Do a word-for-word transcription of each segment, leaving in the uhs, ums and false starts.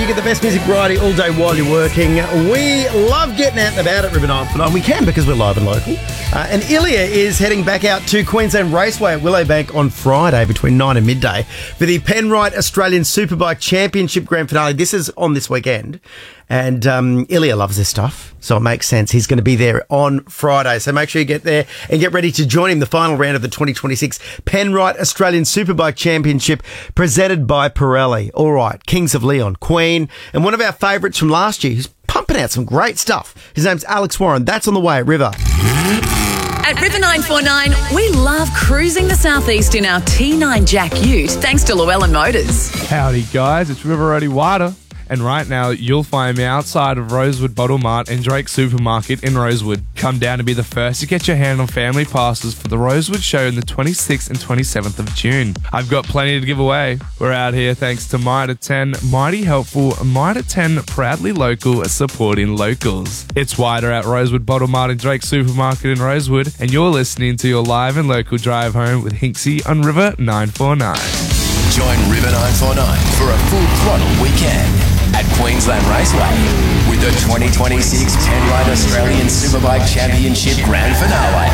You get the best music variety all day while you're working. We love getting out and about at River nine four nine. We can because we're live and local. Uh, and Ilya is heading back out to Queensland Raceway at Willowbank on Friday between nine and midday for the Penrite Australian Superbike Championship Grand Finale. This is on this weekend. And um, Ilya loves this stuff, so it makes sense. He's going to be there on Friday. So make sure you get there and get ready to join him. The final round of the twenty twenty-six Penrite Australian Superbike Championship presented by Pirelli. All right, Kings of Leon, Queen, and one of our favourites from last year who's pumping out some great stuff. His name's Alex Warren. That's on the way at River. At River nine four nine, we love cruising the southeast in our T nine Jack Ute, thanks to Llewellyn Motors. Howdy guys, it's River Roadie Wada. And right now, you'll find me outside of Rosewood Bottle Mart and Drake Supermarket in Rosewood. Come down to be the first to get your hand on family passes for the Rosewood Show on the twenty-sixth and twenty-seventh of June. I've got plenty to give away. We're out here thanks to Mitre ten, mighty helpful, Mitre ten proudly local, supporting locals. It's wider at Rosewood Bottle Mart and Drake Supermarket in Rosewood, and you're listening to your live and local drive home with Hinksy on River nine four nine. Join River nine four nine for a full throttle weekend at Queensland Raceway with the twenty twenty-six Penrite Australian Superbike Championship Grand Finale.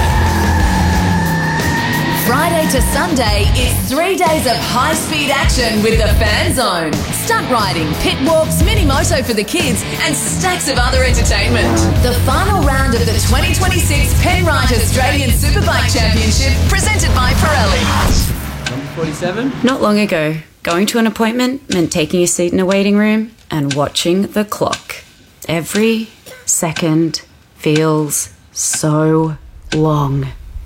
Friday to Sunday is three days of high-speed action with the Fan Zone. Stunt riding, pit walks, mini-moto for the kids, and stacks of other entertainment. The final round of the twenty twenty-six Penrite Australian Superbike Championship presented by Pirelli. forty-seven. Not long ago, going to an appointment meant taking a seat in a waiting room and watching the clock. Every second feels so long.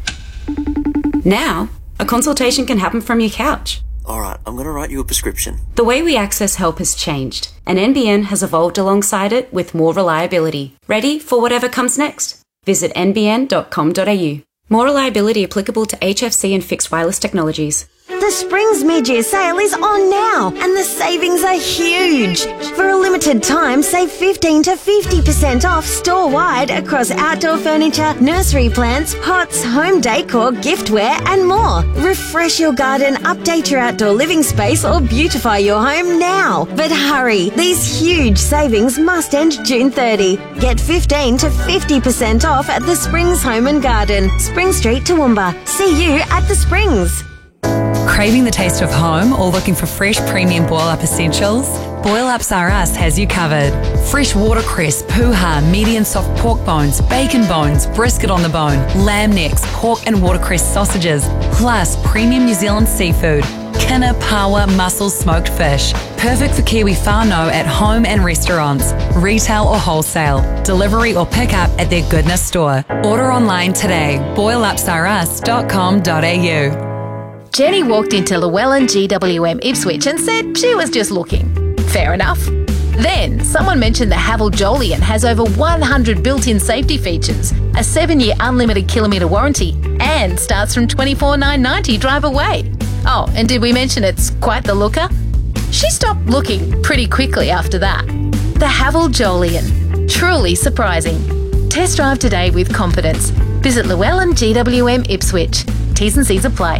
Now, a consultation can happen from your couch. All right, I'm going to write you a prescription. The way we access help has changed, and N B N has evolved alongside it with more reliability. Ready for whatever comes next? Visit n b n dot com dot a u. More reliability applicable to H F C and fixed wireless technologies. The Springs mid-year sale is on now, and the savings are huge. For a limited time, save fifteen to fifty percent off store-wide across outdoor furniture, nursery plants, pots, home decor, giftware, and more. Refresh your garden, update your outdoor living space, or beautify your home now. But hurry, these huge savings must end June thirtieth. Get fifteen to fifty percent off at the Springs Home and Garden, Spring Street, Toowoomba. See you at the Springs. Craving the taste of home or looking for fresh premium boil-up essentials? Boil Ups R Us has you covered. Fresh watercress, puha, medium soft pork bones, bacon bones, brisket on the bone, lamb necks, pork and watercress sausages, plus premium New Zealand seafood. Kina Pawa mussel smoked fish. Perfect for Kiwi whānau at home and restaurants, retail or wholesale, delivery or pick up at their Goodness store. Order online today, boil ups r us dot com dot a u. Jenny walked into Llewellyn G W M Ipswich and said she was just looking. Fair enough. Then someone mentioned the Haval Jolyon has over one hundred built-in safety features, a seven-year unlimited kilometre warranty, and starts from twenty-four thousand nine hundred ninety dollars drive away. Oh, and did we mention it's quite the looker? She stopped looking pretty quickly after that. The Haval Jolyon. Truly surprising. Test drive today with confidence. Visit Llewellyn G W M Ipswich. T's and C's apply.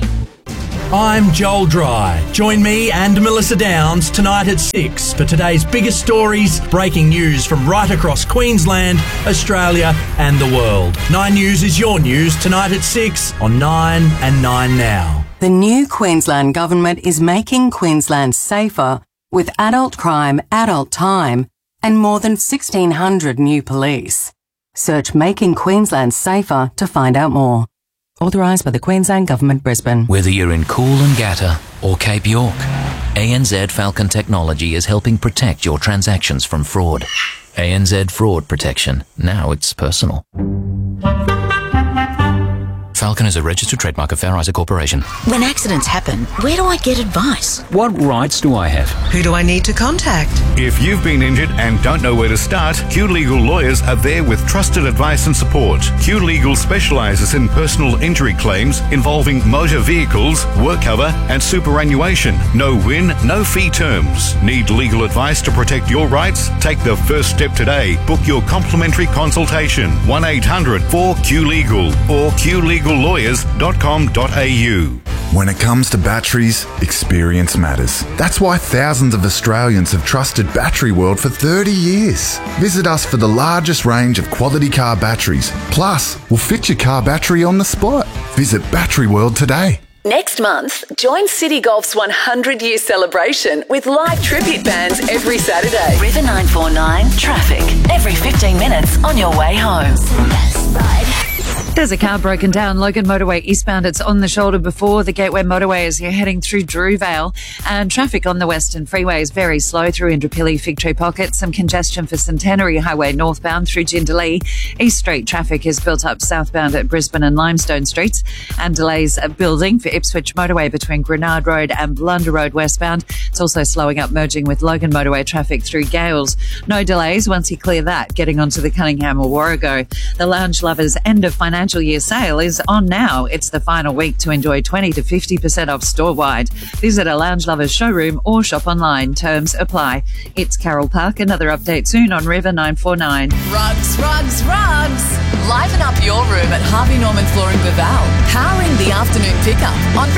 I'm Joel Dry. Join me and Melissa Downs tonight at six for today's biggest stories, breaking news from right across Queensland, Australia and the world. Nine News is your news tonight at six on Nine and Nine Now. The new Queensland Government is making Queensland safer with adult crime, adult time and more than sixteen hundred new police. Search Making Queensland Safer to find out more. Authorised by the Queensland Government, Brisbane. Whether you're in Coolangatta or Cape York, A N Z Falcon Technology is helping protect your transactions from fraud. A N Z Fraud Protection. Now it's personal. Falcon is a registered trademark of Fair Isaac Corporation. When accidents happen, where do I get advice? What rights do I have? Who do I need to contact? If you've been injured and don't know where to start, Q Legal lawyers are there with trusted advice and support. Q Legal specialises in personal injury claims involving motor vehicles, work cover and superannuation. No win, no fee terms. Need legal advice to protect your rights? Take the first step today. Book your complimentary consultation. one eight hundred four Q Legal or q legal legal lawyers dot com dot a u. When it comes to batteries, experience matters. That's why thousands of Australians have trusted Battery World for thirty years. Visit us for the largest range of quality car batteries. Plus, we'll fit your car battery on the spot. Visit Battery World today. Next month, join City Golf's one hundred year celebration with live tribute bands every Saturday. River nine four nine traffic. Every fifteen minutes on your way home. There's a car broken down. Logan Motorway eastbound. It's on the shoulder before the Gateway Motorway as you're heading through Drewvale. And traffic on the Western Freeway is very slow through Indooroopilly, Fig Tree Pocket. Some congestion for Centenary Highway northbound through Jindalee. East Street traffic is built up southbound at Brisbane and Limestone Streets. And delays are building for Ipswich Motorway between Grenard Road and Blunder Road westbound. It's also slowing up, merging with Logan Motorway traffic through Gales. No delays once you clear that, getting onto the Cunningham or Warrego. The Lounge Lovers end of financial year sale is on now. It's the final week to enjoy twenty to fifty percent off store-wide. Visit a Lounge Lovers showroom or shop online. Terms apply. It's Carol Park. Another update soon on River nine four nine. Rugs, rugs, rugs. Liven up your room at Harvey Norman Flooring Baval. Powering the afternoon pickup on